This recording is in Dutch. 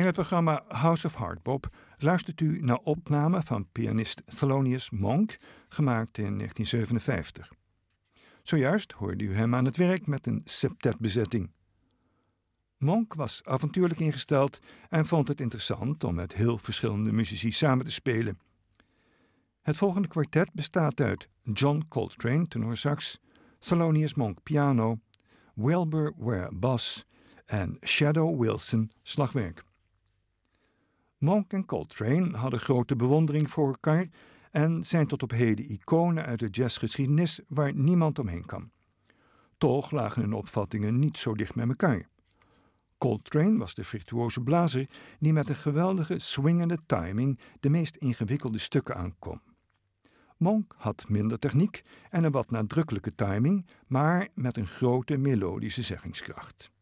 In het programma House of Hardbop luistert u naar opnamen van pianist Thelonious Monk, gemaakt in 1957. Zojuist hoorde u hem aan het werk met een septetbezetting. Monk was avontuurlijk ingesteld en vond het interessant om met heel verschillende muzici samen te spelen. Het volgende kwartet bestaat uit John Coltrane, tenorsax, Thelonious Monk, piano, Wilbur Ware, bas en Shadow Wilson, slagwerk. Monk en Coltrane hadden grote bewondering voor elkaar en zijn tot op heden iconen uit de jazzgeschiedenis waar niemand omheen kan. Toch lagen hun opvattingen niet zo dicht met elkaar. Coltrane was de virtuoze blazer die met een geweldige swingende timing de meest ingewikkelde stukken aankon. Monk had minder techniek en een wat nadrukkelijke timing, maar met een grote melodische zeggingskracht.